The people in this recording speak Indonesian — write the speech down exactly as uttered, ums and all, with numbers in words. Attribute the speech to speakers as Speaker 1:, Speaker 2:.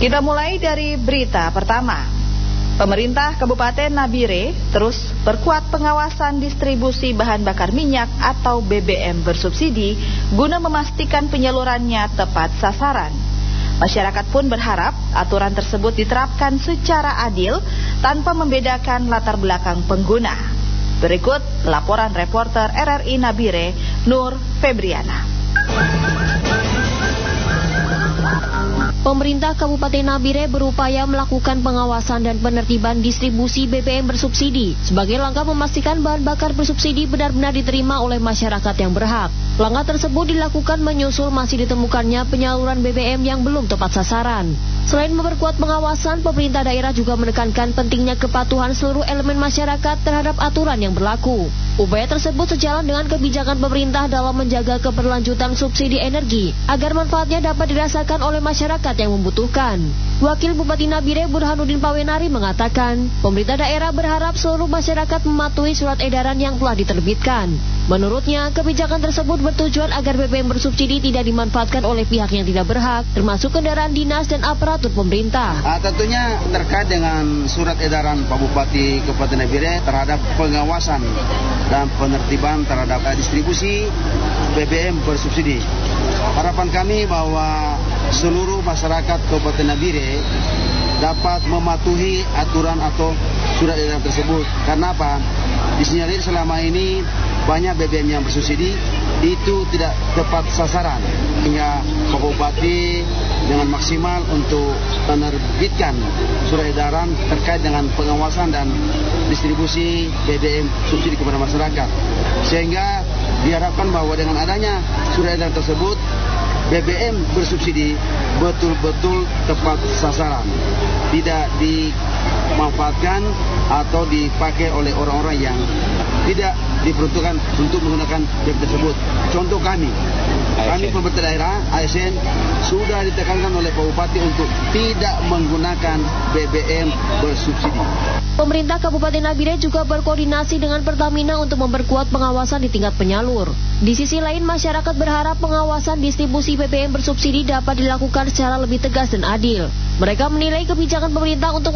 Speaker 1: Kita mulai dari berita pertama. Pemerintah Kabupaten Nabire terus perkuat pengawasan distribusi bahan bakar minyak atau B B M bersubsidi guna memastikan penyalurannya tepat sasaran. Masyarakat pun berharap aturan tersebut diterapkan secara adil tanpa membedakan latar belakang pengguna. Berikut laporan reporter R R I Nabire, Nur Febriana.
Speaker 2: Pemerintah Kabupaten Nabire berupaya melakukan pengawasan dan penertiban distribusi B B M bersubsidi sebagai langkah memastikan bahan bakar bersubsidi benar-benar diterima oleh masyarakat yang berhak. Langkah tersebut dilakukan menyusul masih ditemukannya penyaluran B B M yang belum tepat sasaran. Selain memperkuat pengawasan, pemerintah daerah juga menekankan pentingnya kepatuhan seluruh elemen masyarakat terhadap aturan yang berlaku. Upaya tersebut sejalan dengan kebijakan pemerintah dalam menjaga keberlanjutan subsidi energi agar manfaatnya dapat dirasakan oleh masyarakat yang membutuhkan. Wakil Bupati Nabire Burhanuddin Pawenari mengatakan, pemerintah daerah berharap seluruh masyarakat mematuhi surat edaran yang telah diterbitkan. Menurutnya, kebijakan tersebut bertujuan agar B B M bersubsidi tidak dimanfaatkan oleh pihak yang tidak berhak, termasuk kendaraan dinas dan aparatur pemerintah.
Speaker 3: Ah, tentunya terkait dengan surat edaran Pak Bupati Kabupaten Nabire terhadap pengawasan dan penertiban terhadap distribusi B B M bersubsidi. Harapan kami bahwa seluruh masyarakat Kabupaten Nabire dapat mematuhi aturan atau surat edaran tersebut. Karena apa? Disinyalir selama ini banyak B B M yang bersubsidi itu tidak tepat sasaran, hingga Pak Bupati dengan maksimal untuk menerbitkan surat edaran terkait dengan pengawasan dan distribusi B B M subsidi kepada masyarakat, sehingga diharapkan bahwa dengan adanya surat edaran tersebut B B M bersubsidi betul-betul tepat sasaran, tidak dimanfaatkan atau dipakai oleh orang-orang yang tidak diperuntukkan untuk menggunakan B B M tersebut. Contoh kami, kami pemerintah daerah A S N sudah ditekankan oleh Pak Bupati untuk tidak menggunakan B B M bersubsidi.
Speaker 2: Pemerintah Kabupaten Nabire juga berkoordinasi dengan Pertamina untuk memperkuat pengawasan di tingkat penyalur. Di sisi lain, masyarakat berharap pengawasan distribusi B B M bersubsidi dapat dilakukan secara lebih tegas dan adil. Mereka menilai kebijakan pemerintah untuk